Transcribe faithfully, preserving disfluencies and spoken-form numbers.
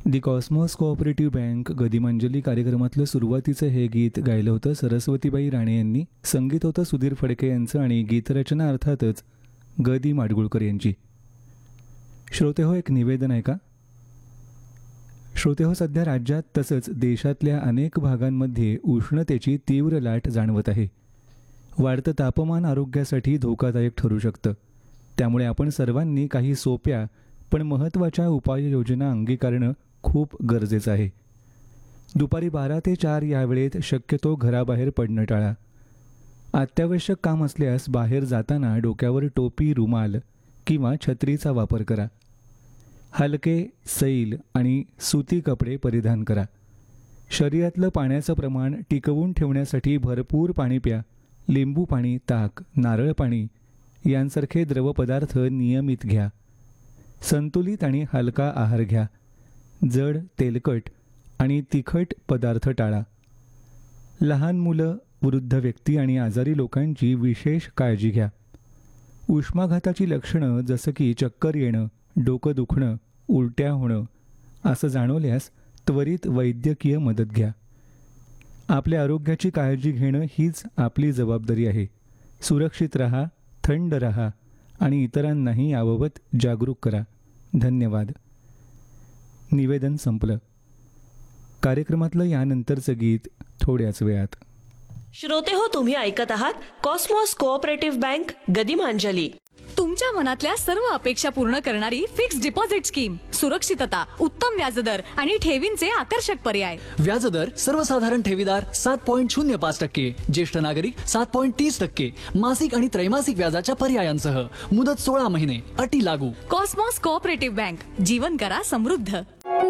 दी Cosmos cooperative bank गदिमांजली कार्यक्रमातलं सुरुवातीचं हे गीत गायलं होतं सरस्वतीबाई राणे यांनी. संगीत होतं सुधीर फडके यांचं आणि गीतरचना अर्थातच ग दी माडगुळकर यांची. श्रोते हो, एक निवेदन आहे का? श्रोते हो, सध्या राज्यात तसंच देशातल्या अनेक भागांमध्ये उष्णतेची तीव्र लाट जाणवत आहे. वाढतं तापमान आरोग्यासाठी धोकादायक ठरू शकतं. त्यामुळे आपण सर्वांनी काही सोप्या पण महत्त्वाच्या उपाययोजना अंगीकारणं खूप गरजेचं आहे. दुपारी बारा ते चार या वेळेत शक्यतो घराबाहेर पडणं टाळा. अत्यावश्यक काम असल्यास बाहेर जाताना डोक्यावर टोपी, रुमाल किंवा छत्रीचा वापर करा. हलके, सैल आणि सुती कपडे परिधान करा. शरीरातलं पाण्याचं प्रमाण टिकवून ठेवण्यासाठी भरपूर पाणी प्या. लिंबू पाणी, ताक, नारळ पाणी यांसारखे द्रवपदार्थ नियमित घ्या. संतुलित आणि हलका आहार घ्या. जड, तेलकट आणि तिखट पदार्थ टाळा. लहान मुलं, वृद्ध व्यक्ती आणि आजारी लोकांची विशेष काळजी घ्या. उष्माघाताची लक्षणं जसं की चक्कर येणं, डोकं दुखणं, उलट्या होणं असं जाणवल्यास त्वरित वैद्यकीय मदत घ्या. आपल्या आरोग्याची काळजी घेणं हीच आपली जबाबदारी आहे. सुरक्षित रहा, थंड रहा आणि इतरांनाही याबाबत जागरूक करा. धन्यवाद. निवेदन संपलं. कार्यक्रमातलं यानंतरचं गीत थोड्याच वेळात. श्रोते हो, तुम्ही ऐकत आहात कॉस्मॉस कोऑपरेटिव्ह बँक गदिमांजली. तुमच्या मनातल्या सर्व अपेक्षा पूर्ण करणारी फिक्स्ड डिपॉझिट स्कीम. सुरक्षितता, उत्तम व्याजदर आणि ठेवींचे आकर्षक पर्याय. व्याजदर सर्वसाधारण ठेवीदार सात पॉईंट शून्य पाच टक्के, ज्येष्ठ नागरिक सात पॉईंट तीस टक्के, मासिक आणि त्रैमासिक व्याजाच्या पर्यायांसह मुदत सोळा महिने, अटी लागू. कॉस्मॉस कोऑपरेटिव्ह बँक, जीवन करा समृद्ध.